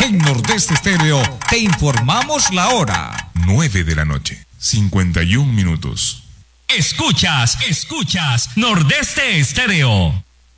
En Nordeste Estéreo te informamos la hora. 9 de la noche, 51 minutos. Escuchas Nordeste Estéreo.